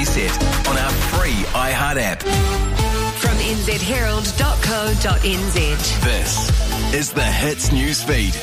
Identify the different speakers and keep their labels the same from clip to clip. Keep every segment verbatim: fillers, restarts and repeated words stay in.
Speaker 1: playset on our free iHeart app.
Speaker 2: From n z herald dot co dot n z.
Speaker 1: This is the Hits News Feed.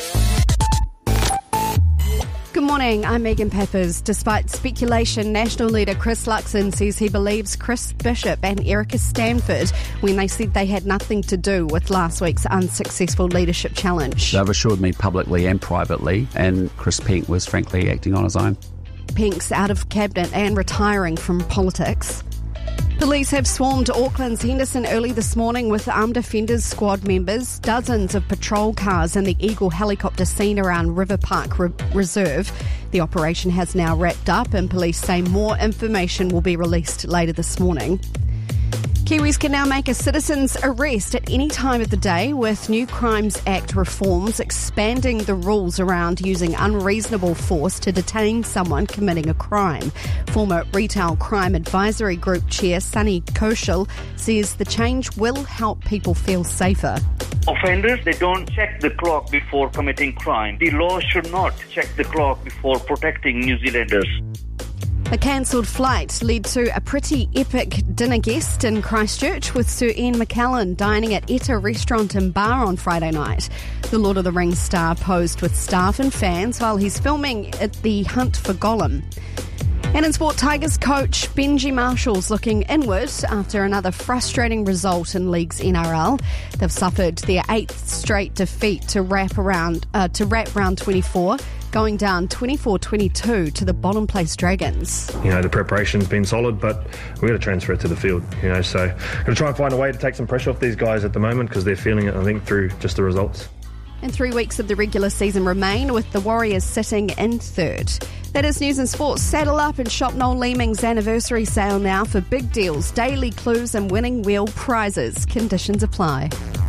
Speaker 3: Good morning, I'm Megan Peppers. Despite speculation, National leader Chris Luxon says he believes Chris Bishop and Erica Stanford when they said they had nothing to do with last week's unsuccessful leadership challenge.
Speaker 4: They've assured me publicly and privately, and Chris Penk was frankly acting on his own.
Speaker 3: Penk's out of cabinet and retiring from politics. Police have swarmed Auckland's Henderson early this morning with armed offenders squad members, dozens of patrol cars and the Eagle helicopter seen around River Park Re- Reserve. The operation has now wrapped up and police say more information will be released later this morning. Kiwis can now make a citizen's arrest at any time of the day with new Crimes Act reforms expanding the rules around using unreasonable force to detain someone committing a crime. Former Retail Crime Advisory Group Chair Sunny Koshal says the change will help people feel safer.
Speaker 5: Offenders, they don't check the clock before committing crime. The law should not check the clock before protecting New Zealanders.
Speaker 3: A cancelled flight led to a pretty epic dinner guest in Christchurch with Sir Ian McKellen dining at Etta Restaurant and Bar on Friday night. The Lord of the Rings star posed with staff and fans while he's filming at the Hunt for Gollum. And in sport, Tigers coach Benji Marshall's looking inward after another frustrating result in League's N R L. They've suffered their eighth straight defeat to wrap around uh, to wrap round twenty-four, going down twenty-four twenty-two to the bottom place Dragons.
Speaker 6: You know, the preparation's been solid, but we've got to transfer it to the field, you know, so got to try and find a way to take some pressure off these guys at the moment because they're feeling it, I think, through just the results.
Speaker 3: And three weeks of the regular season remain, with the Warriors sitting in third. That is news and sports. Saddle up and shop Noel Leeming's anniversary sale now for big deals, daily clues and winning wheel prizes. Conditions apply.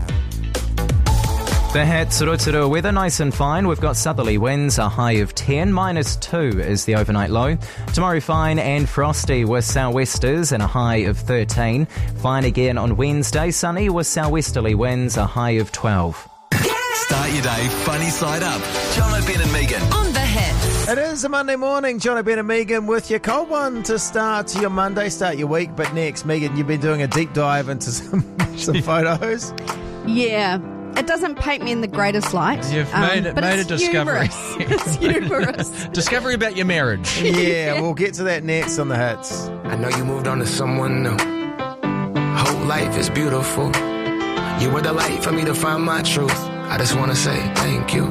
Speaker 7: The Hats, Rotorua weather, nice and fine. We've got southerly winds, a high of ten, minus two is the overnight low. Tomorrow fine and frosty with sou'westers and a high of thirteen. Fine again on Wednesday, sunny with sou'westerly winds, a high of twelve.
Speaker 1: Start your day funny side up. John O'Ben and Megan.
Speaker 2: On the Hits.
Speaker 8: It is a Monday morning. John O'Ben and Megan with your cold one to start your Monday, start your week. But next, Megan, you've been doing a deep dive into some, some photos.
Speaker 3: Yeah. It doesn't paint me in the greatest light.
Speaker 9: You've
Speaker 3: um,
Speaker 9: made, it,
Speaker 3: but
Speaker 9: made a
Speaker 3: it's
Speaker 9: discovery.
Speaker 3: Humorous. It's humorous.
Speaker 9: Discovery about your marriage.
Speaker 8: Yeah, we'll get to that next on the Hits.
Speaker 10: I know you moved on to someone new. Whole life is beautiful. You were the light for me to find my truth. I just want to say thank you.